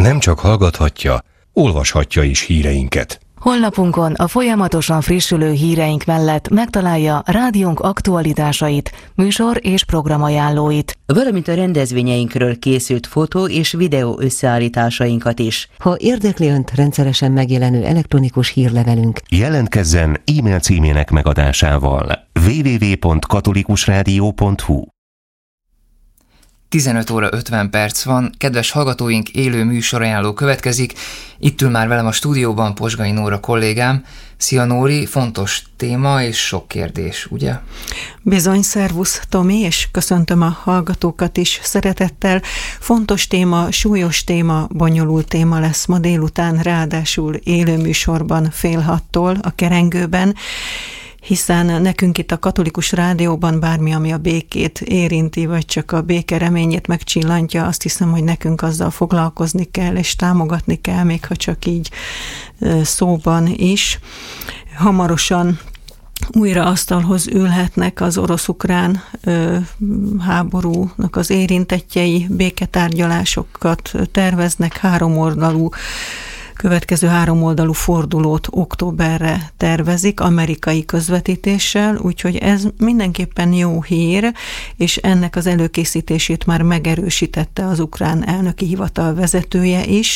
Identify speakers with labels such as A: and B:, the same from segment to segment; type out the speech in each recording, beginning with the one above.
A: nem csak hallgathatja, olvashatja is híreinket.
B: Honlapunkon a folyamatosan frissülő híreink mellett megtalálja rádiónk aktualitásait, műsor és programajánlóit,
C: valamint a rendezvényeinkről készült fotó és videó összeállításainkat is.
D: Ha érdekli Önt rendszeresen megjelenő elektronikus hírlevelünk,
E: jelentkezzen e-mail címének megadásával www.katolikusradio.hu.
F: 15 óra 50 perc van, kedves hallgatóink, élő műsorajánló következik. Itt ül már velem a stúdióban Pozsgai Nóra kollégám. Szia Nóri, fontos téma és sok kérdés, ugye?
G: Bizony, szervusz Tomi, és köszöntöm a hallgatókat is szeretettel. Fontos téma, súlyos téma, bonyolult téma lesz ma délután, ráadásul élő műsorban 5:30 a Kerengőben, hiszen nekünk itt a Katolikus Rádióban bármi, ami a békét érinti, vagy csak a béke reményét megcsillantja, azt hiszem, hogy nekünk azzal foglalkozni kell, és támogatni kell, még ha csak így szóban is. Hamarosan újra asztalhoz ülhetnek az orosz-ukrán háborúnak az érintettjei, béketárgyalásokat terveznek, következő 3 oldalú fordulót októberre tervezik, amerikai közvetítéssel, úgyhogy ez mindenképpen jó hír, és ennek az előkészítését már megerősítette az ukrán elnöki hivatal vezetője is.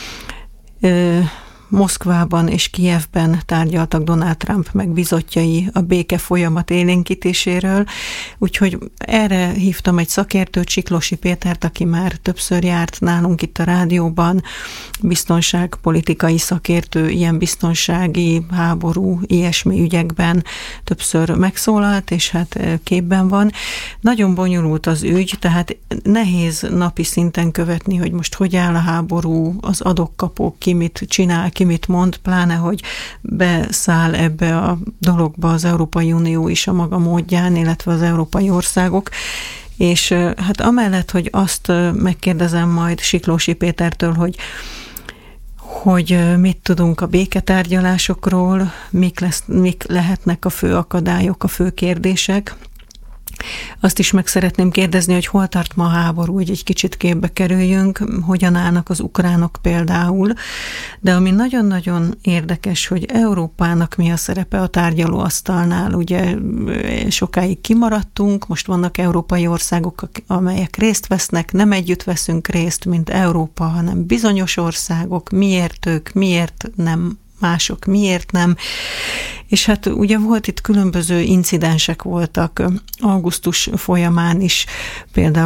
G: Moszkvában és Kijevben tárgyaltak Donald Trump megbízottjai a béke folyamat élénkítéséről, úgyhogy erre hívtam egy szakértőt, Csiklosi Pétert, aki már többször járt nálunk itt a rádióban, biztonságpolitikai szakértő, ilyen biztonsági, háború, ilyesmi ügyekben többször megszólalt, és hát képben van. Nagyon bonyolult az ügy, tehát nehéz napi szinten követni, hogy most hogy áll a háború, az adok-kapok, ki mit csinál, ki mit mond, pláne, hogy beszáll ebbe a dologba az Európai Unió is a maga módján, illetve az európai országok. És hát amellett, hogy azt megkérdezem majd Siklósi Pétertől, hogy mit tudunk a béketárgyalásokról, mik lehetnek a fő akadályok, a fő kérdések. Azt is meg szeretném kérdezni, hogy hol tart ma a háború, hogy egy kicsit képbe kerüljünk, hogyan állnak az ukránok például, de ami nagyon-nagyon érdekes, hogy Európának mi a szerepe a tárgyalóasztalnál. Ugye sokáig kimaradtunk, most vannak európai országok, amelyek részt vesznek, nem együtt veszünk részt, mint Európa, hanem bizonyos országok, miért ők, miért nem mások, miért nem. És hát ugye volt itt különböző incidensek voltak augusztus folyamán is, például